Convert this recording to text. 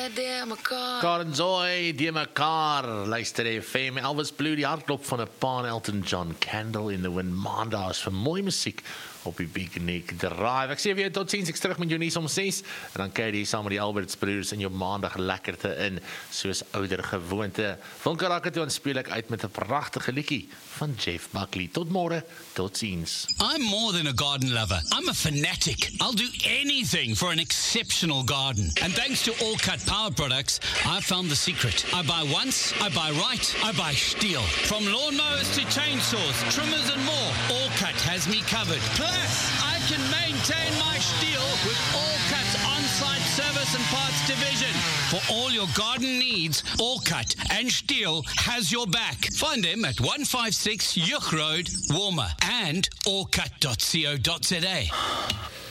de mekaar. Karen Joy, die mekaar. Luister FM, Elvis Blue, die hartklop van 'n Pan Elton John, Candle in the Wind, maandags vir mooi musiek op die Big Nick Drive. Ek sê weer tot ziens, ek terug met jou nuus om 6, en dan kyk jy saam met die Alberts broers in jou maandag lekkerte in, soos ouder gewoonte. Wilke Rakatoon speel ek uit met 'n pragtige liedjie van Jeff Buckley. Tot môre, tot ziens. I'm more than a garden lover. I'm a fanatic. I'll do anything for an exceptional garden. And thanks to All Cut Power Products, I found the secret. I buy once, I buy right, I buy Stihl. From lawnmowers to chainsaws, trimmers and more, All Cut has me covered. Plus, I can maintain my Stihl with All Cut's on-site service and parts division. For all your garden needs, All Cut and Stihl has your back. Find them at 156 Yuch Road, Walmer, and allcut.co.za.